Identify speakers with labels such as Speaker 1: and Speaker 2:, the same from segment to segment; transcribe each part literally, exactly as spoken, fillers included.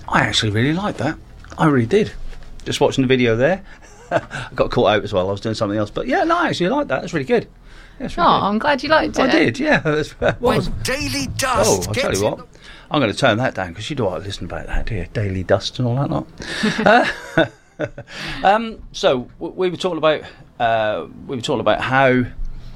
Speaker 1: I actually really liked that. I really did. Just watching the video there. I got caught out as well. I was doing something else. But yeah, no, I actually liked that. That's really good. Yeah,
Speaker 2: really oh, good. I'm glad you liked it.
Speaker 1: I did, yeah. It was.
Speaker 3: Daily Dust.
Speaker 1: Oh, I'll tell you what. I'm going to turn that down because you don't want to listen about that, do you? Daily Dust and all that lot. uh, um, so we were talking about uh, we were talking about how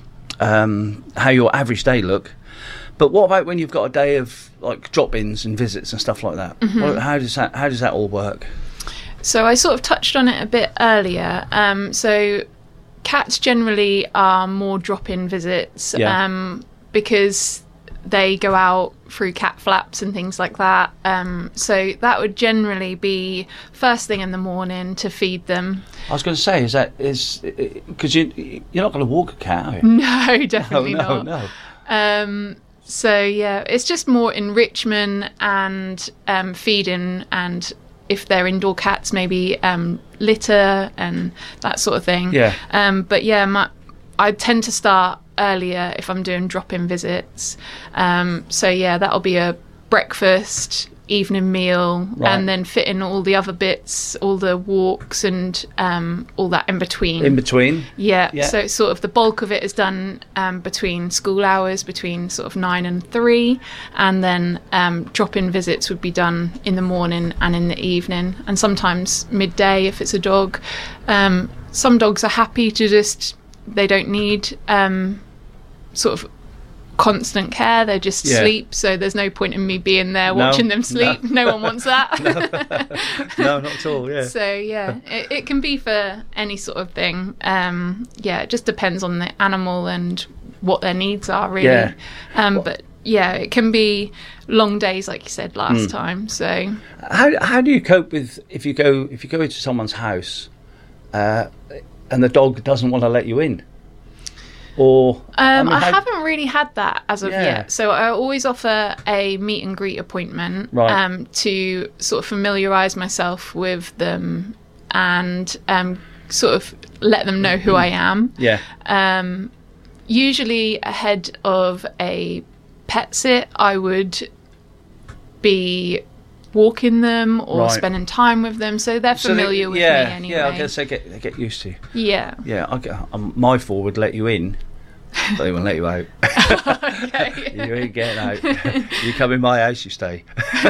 Speaker 1: um, how your average day look. But what about when you've got a day of like drop-ins and visits and stuff like that?
Speaker 2: Mm-hmm.
Speaker 1: What, how does that how does that all work?
Speaker 2: So I sort of touched on it a bit earlier. Um, so cats generally are more drop-in visits
Speaker 1: yeah.
Speaker 2: um, because they go out through cat flaps and things like that. Um, so that would generally be first thing in the morning to feed them.
Speaker 1: I was going to say, is that is because you you're not going to walk a cat, are you?
Speaker 2: No, definitely
Speaker 1: no,
Speaker 2: not.
Speaker 1: No, no.
Speaker 2: Um, so yeah, it's just more enrichment and um, feeding, and if they're indoor cats, maybe um, litter and that sort of thing.
Speaker 1: Yeah.
Speaker 2: Um, but yeah, my, I tend to start earlier if I'm doing drop-in visits. Um, so yeah, that'll be a breakfast, evening meal,
Speaker 1: right.
Speaker 2: and then fit in all the other bits, all the walks and um, all that in between.
Speaker 1: In between?
Speaker 2: Yeah.
Speaker 1: yeah.
Speaker 2: So it's sort of the bulk of it is done um, between school hours, between sort of nine and three, and then um, drop-in visits would be done in the morning and in the evening, and sometimes midday if it's a dog. Um, some dogs are happy to just, they don't need um, sort of constant care, they just
Speaker 1: yeah.
Speaker 2: sleep, so there's no point in me being there
Speaker 1: no,
Speaker 2: watching them sleep.
Speaker 1: No,
Speaker 2: no one wants that.
Speaker 1: no. no, not at all. Yeah.
Speaker 2: So yeah, it, it can be for any sort of thing. Um, yeah, it just depends on the animal and what their needs are, really.
Speaker 1: Yeah.
Speaker 2: Um,
Speaker 1: well,
Speaker 2: but yeah, it can be long days, like you said last mm. time. So
Speaker 1: how how do you cope with if you go if you go into someone's house uh, and the dog doesn't want to let you in? Or
Speaker 2: um,
Speaker 1: I, mean,
Speaker 2: I
Speaker 1: how...
Speaker 2: haven't really had that as of
Speaker 1: yeah.
Speaker 2: yet. So I always offer a meet and greet appointment
Speaker 1: right.
Speaker 2: um, to sort of familiarise myself with them and um, sort of let them know who I am.
Speaker 1: Yeah.
Speaker 2: Um, usually ahead of a pet sit, I would be walking them or
Speaker 1: right.
Speaker 2: spending time with them, so they're familiar
Speaker 1: so they,
Speaker 2: with
Speaker 1: yeah,
Speaker 2: me anyway.
Speaker 1: Yeah, I guess they get they get used to you.
Speaker 2: Yeah.
Speaker 1: Yeah, I get, um, my four would let you in, but they won't let you out.
Speaker 2: Okay.
Speaker 1: You ain't getting out. You come in my house, you stay.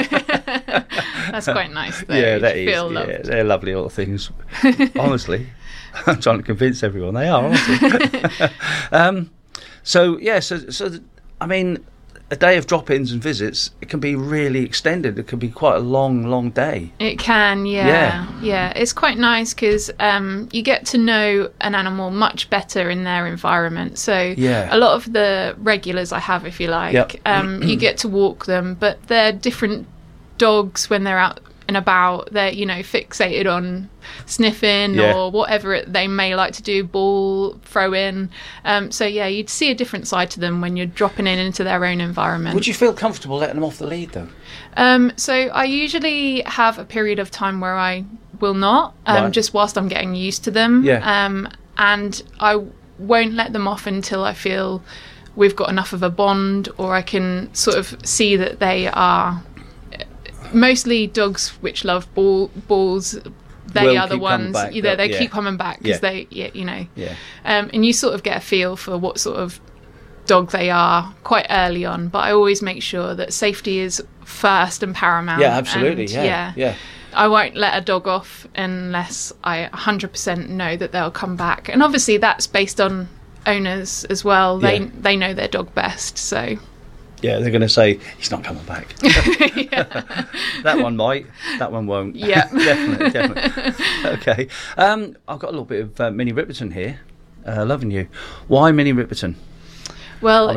Speaker 2: That's quite nice, though.
Speaker 1: Yeah, that
Speaker 2: is.
Speaker 1: Feel yeah, they're lovely little things. Honestly, I'm trying to convince everyone they are. Honestly. um, so yeah, so so I mean, a day of drop-ins and visits, it can be really extended. It can be quite a long, long day.
Speaker 2: It can, yeah.
Speaker 1: Yeah,
Speaker 2: yeah. It's quite nice because um, you get to know an animal much better in their environment. So
Speaker 1: yeah.
Speaker 2: a lot of the regulars I have, if you like,
Speaker 1: yep.
Speaker 2: um, you get to walk them, but they're different dogs when they're out and about. They're, you know, fixated on sniffing
Speaker 1: yeah.
Speaker 2: or whatever it, they may like to do, ball, throw in. Um, so yeah, you'd see a different side to them when you're dropping in into their own environment.
Speaker 1: Would you feel comfortable letting them off the lead though?
Speaker 2: Um, so I usually have a period of time where I will not, um,
Speaker 1: right.
Speaker 2: just whilst I'm getting used to them.
Speaker 1: Yeah.
Speaker 2: Um, and I won't let them off until I feel we've got enough of a bond, or I can sort of see that they are mostly dogs which love ball, balls. They
Speaker 1: will
Speaker 2: are the ones,
Speaker 1: back,
Speaker 2: you know, they
Speaker 1: yeah.
Speaker 2: keep coming back because
Speaker 1: yeah.
Speaker 2: they, yeah, you know,
Speaker 1: yeah.
Speaker 2: um, and you sort of get a feel for what sort of dog they are quite early on. But I always make sure that safety is first and paramount.
Speaker 1: Yeah, absolutely.
Speaker 2: And,
Speaker 1: yeah,
Speaker 2: yeah,
Speaker 1: yeah.
Speaker 2: I won't let a dog off unless I one hundred percent know that they'll come back. And obviously that's based on owners as well. They
Speaker 1: yeah.
Speaker 2: they know their dog best, so.
Speaker 1: Yeah, they're going to say, he's not coming back. That one might, that one won't.
Speaker 2: Yeah.
Speaker 1: Definitely, definitely. Okay. Um, I've got a little bit of uh, Minnie Riperton here. Uh, loving you. Why Minnie Riperton?
Speaker 2: Well,